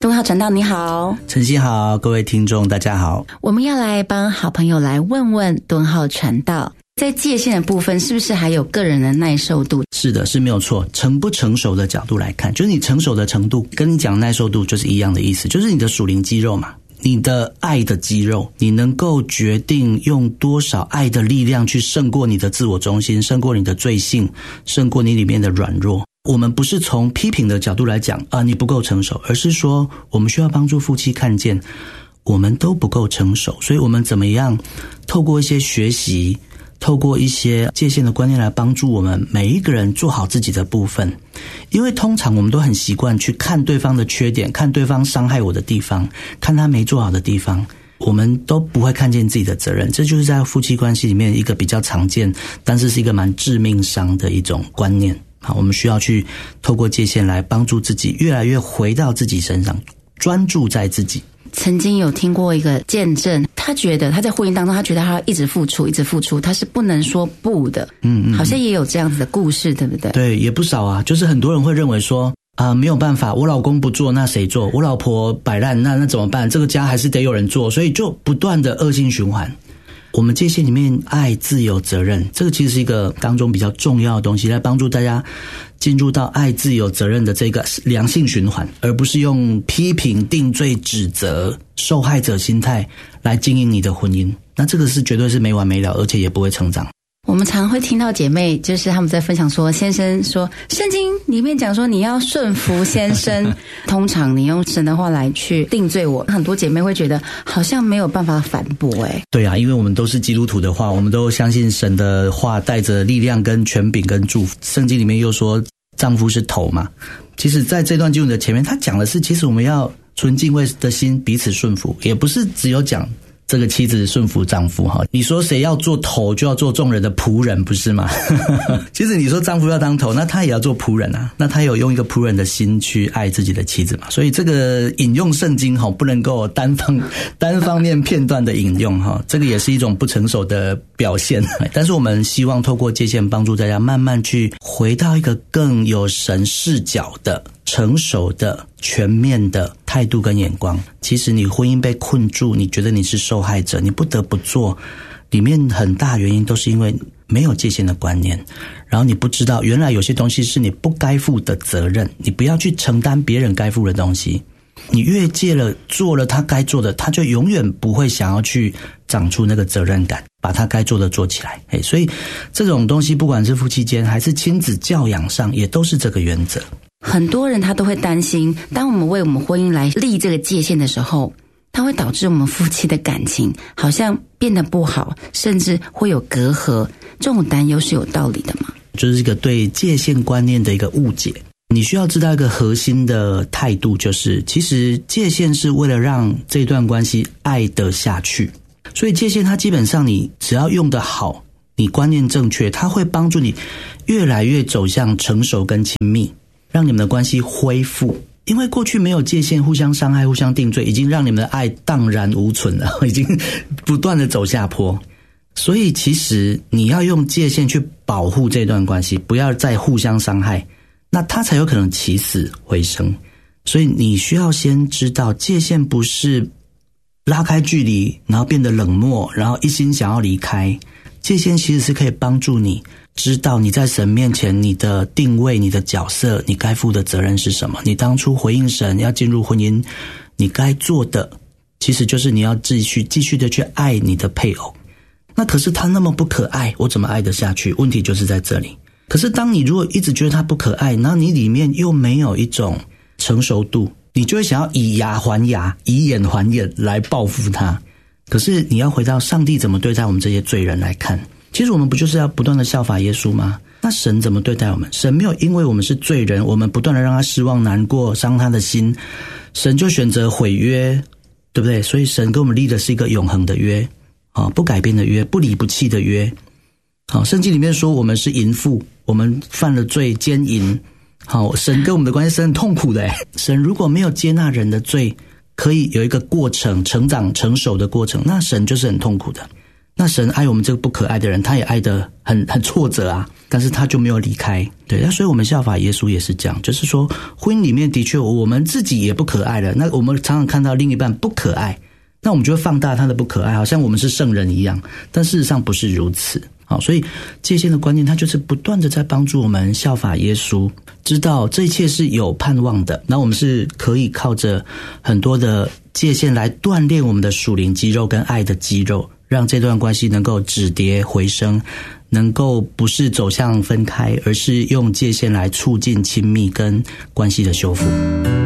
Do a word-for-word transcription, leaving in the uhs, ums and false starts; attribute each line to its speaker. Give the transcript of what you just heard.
Speaker 1: 敦浩传道你好。
Speaker 2: 晨曦好，各位听众大家好。
Speaker 1: 我们要来帮好朋友来问问敦浩传道，在界限的部分是不是还有个人的耐受度？
Speaker 2: 是的，是没有错。成不成熟的角度来看，就是你成熟的程度跟你讲耐受度就是一样的意思，就是你的属灵肌肉嘛，你的爱的肌肉，你能够决定用多少爱的力量去胜过你的自我中心，胜过你的罪性，胜过你里面的软弱。我们不是从批评的角度来讲啊，你不够成熟，而是说我们需要帮助夫妻看见我们都不够成熟，所以我们怎么样透过一些学习，透过一些界限的观念来帮助我们每一个人做好自己的部分。因为通常我们都很习惯去看对方的缺点，看对方伤害我的地方，看他没做好的地方，我们都不会看见自己的责任。这就是在夫妻关系里面一个比较常见，但是是一个蛮致命伤的一种观念。好，我们需要去透过界限来帮助自己越来越回到自己身上，专注在自己。
Speaker 1: 曾经有听过一个见证，他觉得他在婚姻当中，他觉得他一直付出一直付出，他是不能说不的。嗯嗯，好像也有这样子的故事，对不对？
Speaker 2: 对，也不少啊。就是很多人会认为说啊、呃，没有办法，我老公不做那谁做，我老婆摆烂那那怎么办，这个家还是得有人做，所以就不断的恶性循环。我们界限里面爱、自由、责任，这个其实是一个当中比较重要的东西，来帮助大家进入到爱、自由、责任的这个良性循环，而不是用批评、定罪、指责、受害者心态来经营你的婚姻。那这个是绝对是没完没了，而且也不会成长。
Speaker 1: 我们常会听到姐妹就是他们在分享说，先生说圣经里面讲说你要顺服先生通常你用神的话来去定罪我，很多姐妹会觉得好像没有办法反驳。诶，
Speaker 2: 对啊，因为我们都是基督徒的话，我们都相信神的话带着力量跟权柄跟祝福。圣经里面又说丈夫是头嘛，其实在这段经文的前面他讲的是，其实我们要存敬畏的心彼此顺服，也不是只有讲这个妻子顺服丈夫哈，你说谁要做头就要做众人的仆人，不是吗？其实你说丈夫要当头，那他也要做仆人啊，那他有用一个仆人的心去爱自己的妻子嘛。所以这个引用圣经哈，不能够单方单方面片段的引用哈，这个也是一种不成熟的表现。但是我们希望透过界限帮助大家慢慢去回到一个更有神视角的成熟的全面的态度跟眼光。其实你婚姻被困住，你觉得你是受害者，你不得不做，里面很大原因都是因为没有界限的观念，然后你不知道原来有些东西是你不该负的责任，你不要去承担别人该负的东西。你越界了，做了他该做的，他就永远不会想要去长出那个责任感，把他该做的做起来。所以这种东西不管是夫妻间还是亲子教养上，也都是这个原则。
Speaker 1: 很多人他都会担心，当我们为我们婚姻来立这个界限的时候，它会导致我们夫妻的感情好像变得不好，甚至会有隔阂。这种担忧是有道理的吗？
Speaker 2: 就是一个对界限观念的一个误解。你需要知道一个核心的态度，就是其实界限是为了让这段关系爱得下去。所以界限它基本上你只要用得好，你观念正确，它会帮助你越来越走向成熟跟亲密，让你们的关系恢复。因为过去没有界限，互相伤害，互相定罪，已经让你们的爱荡然无存了，已经不断的走下坡。所以其实你要用界限去保护这段关系，不要再互相伤害，那他才有可能起死回生。所以你需要先知道，界限不是拉开距离，然后变得冷漠，然后一心想要离开。界限其实是可以帮助你知道你在神面前你的定位，你的角色，你该负的责任是什么。你当初回应神要进入婚姻，你该做的其实就是你要继续继续的去爱你的配偶。那可是他那么不可爱，我怎么爱得下去？问题就是在这里。可是当你如果一直觉得他不可爱，然后你里面又没有一种成熟度，你就会想要以牙还牙，以眼还眼来报复他。可是你要回到上帝怎么对待我们这些罪人来看，其实我们不就是要不断的效法耶稣吗？那神怎么对待我们？神没有因为我们是罪人，我们不断的让他失望难过伤他的心，神就选择毁约，对不对？所以神跟我们立的是一个永恒的约，不改变的约，不离不弃的约。圣经里面说我们是淫妇，我们犯了罪奸淫，神跟我们的关系是很痛苦的。神如果没有接纳人的罪，可以有一个过程，成长成熟的过程，那神就是很痛苦的。 那神爱我们这个不可爱的人，他也爱得很很挫折啊，但是他就没有离开。对，那所以我们效法耶稣也是这样，就是说婚姻里面的确我们自己也不可爱了，那我们常常看到另一半不可爱，那我们就会放大他的不可爱，好像我们是圣人一样，但事实上不是如此。好，所以界限的观念它就是不断的在帮助我们效法耶稣，知道这一切是有盼望的，那我们是可以靠着很多的界限来锻炼我们的属灵肌肉跟爱的肌肉，让这段关系能够止跌回升，能够不是走向分开，而是用界限来促进亲密跟关系的修复。